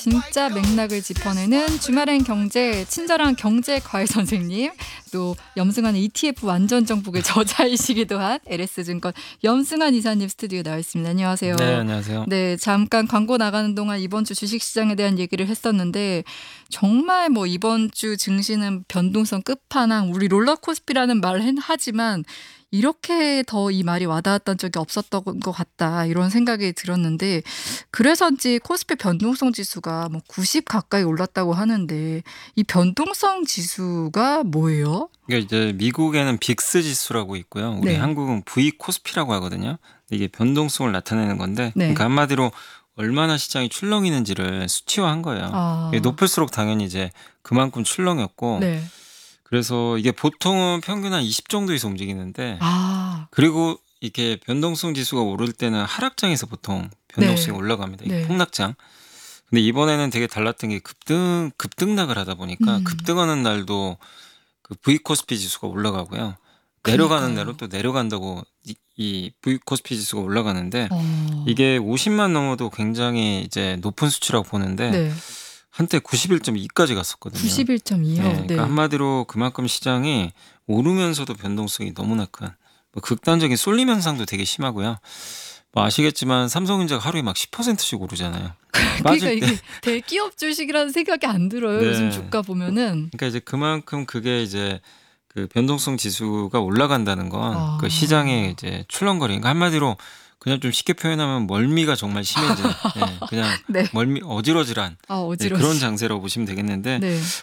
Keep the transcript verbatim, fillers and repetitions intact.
진짜 맥락을 짚어내는 주말엔 경제, 친절한 경제 과외 선생님, 또 염승환의 이티에프 완전 정복의 저자이시기도 한 엘에스증권 염승환 이사님 스튜디오에 나와 있습니다. 안녕하세요. 네, 안녕하세요. 네, 잠깐 광고 나가는 동안 이번 주 주식시장에 대한 얘기를 했었는데 정말 뭐 이번 주 증시는 변동성 끝판왕, 우리 롤러코스피라는 말은 하지만 이렇게 더 이 말이 와닿았던 적이 없었던 것 같다 이런 생각이 들었는데 그래서인지 코스피 변동성 지수가 뭐 구십 가까이 올랐다고 하는데 이 변동성 지수가 뭐예요? 그러니까 이제 미국에는 빅스 지수라고 있고요. 우리 네. 한국은 V 코스피라고 하거든요. 이게 변동성을 나타내는 건데 네. 그러니까 한마디로 얼마나 시장이 출렁이는지를 수치화한 거예요. 아. 이게 높을수록 당연히 이제 그만큼 출렁였고 네. 그래서 이게 보통은 평균 한 이십 정도에서 움직이는데 아. 그리고 이렇게 변동성 지수가 오를 때는 하락장에서 보통 변동성이 네. 올라갑니다. 이게 네. 폭락장. 근데 이번에는 되게 달랐던 게 급등 급등락을 하다 보니까 음. 급등하는 날도 그 V 코스피 지수가 올라가고요. 내려가는 그러니까요. 날은 또 내려간다고 이, 이 V 코스피 지수가 올라가는데 어. 이게 오십만 넘어도 굉장히 이제 높은 수치라고 보는데 네. 한때 구십일 점 이까지 갔었거든요. 구십일 점 이요. 네, 네. 그러니까 한마디로 그만큼 시장이 오르면서도 변동성이 너무나 큰 뭐 극단적인 쏠림 현상도 되게 심하고요. 뭐 아시겠지만 삼성전자가 하루에 막 십 퍼센트씩 오르잖아요. 그러니까 빠질 때. 이게 대기업 주식이라는 생각이 안 들어요. 네. 요즘 주가 보면은. 그러니까 이제 그만큼 그게 이제 그 변동성 지수가 올라간다는 건 아. 그 시장에 이제 출렁거리는 그러니까 한마디로 그냥 좀 쉽게 표현하면 멀미가 정말 심해진 네, 그냥 네. 멀미 어지러질한 아, 네, 어지러워. 그런 장세라고 보시면 되겠는데 네.